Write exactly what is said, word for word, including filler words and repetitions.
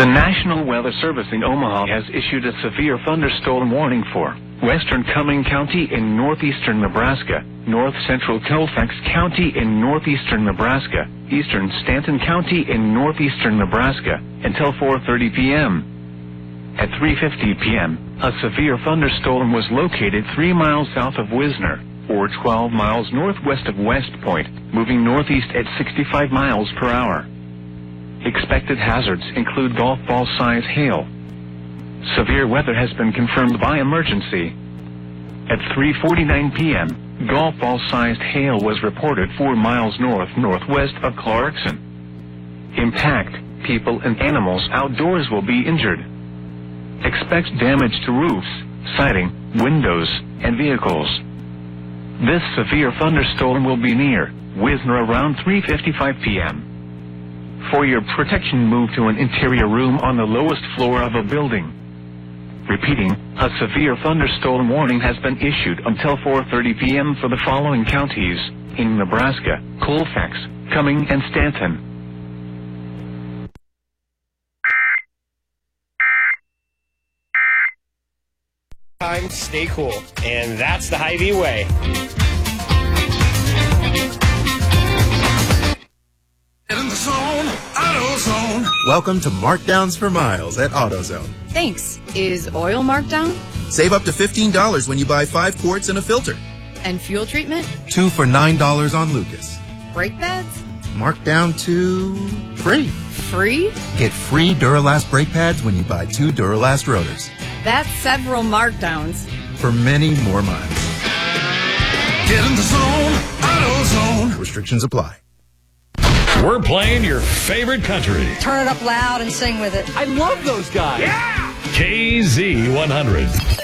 The National Weather Service in Omaha has issued a severe thunderstorm warning for western Cumming County in northeastern Nebraska, north central Colfax County in northeastern Nebraska, eastern Stanton County in northeastern Nebraska, until four thirty p m At three fifty p m, a severe thunderstorm was located three miles south of Wisner, or twelve miles northwest of West Point, moving northeast at sixty-five miles per hour. Expected hazards include golf ball-size hail. Severe weather has been confirmed by emergency. At three forty-nine p m, golf ball-sized hail was reported four miles north-northwest of Clarkson. Impact, people and animals outdoors will be injured. Expect damage to roofs, siding, windows, and vehicles. This severe thunderstorm will be near Wisner around three fifty-five p m For your protection, move to an interior room on the lowest floor of a building. Repeating, a severe thunderstorm warning has been issued until four thirty p m for the following counties in Nebraska: Colfax, Cumming, and Stanton. Time, stay cool, and that's the Hy-Vee way. In the zone, AutoZone. Welcome to Markdowns for Miles at AutoZone. Thanks. Is oil marked down? Save up to fifteen dollars when you buy five quarts and a filter. And fuel treatment? Two for nine dollars on Lucas. Brake pads? Marked down to free. Free? Get free Duralast brake pads when you buy two Duralast rotors. That's several markdowns. For many more miles. Get in the zone, AutoZone. Restrictions apply. We're playing your favorite country. Turn it up loud and sing with it. I love those guys. Yeah! K Z one hundred.